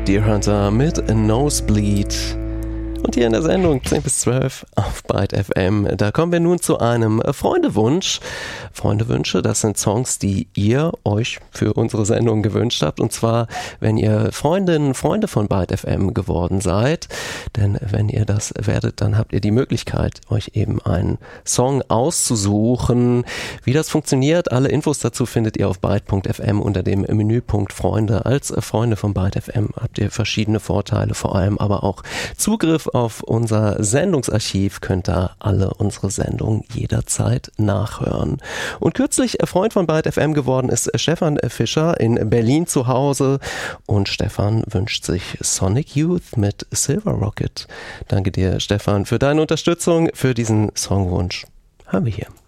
Deerhunter mit Nosebleed. Und hier in der Sendung 10 bis 12 auf Byte FM, da kommen wir nun zu einem Freundewunsch. Freundewünsche, das sind Songs, die ihr euch für unsere Sendung gewünscht habt. Und zwar, wenn ihr Freundinnen, Freunde von Byte FM geworden seid. Denn wenn ihr das werdet, dann habt ihr die Möglichkeit, euch eben einen Song auszusuchen. Wie das funktioniert, alle Infos dazu findet ihr auf byte.fm unter dem Menüpunkt Freunde. Als Freunde von Byte FM habt ihr verschiedene Vorteile, vor allem aber auch Zugriff auf unser Sendungsarchiv, könnt da alle unsere Sendungen jederzeit nachhören. Und kürzlich Freund von Byte FM geworden ist Stefan Fischer in Berlin zu Hause. Und Stefan wünscht sich Sonic Youth mit Silver Rocket. Danke dir, Stefan, für deine Unterstützung, für diesen Songwunsch. Haben wir hier.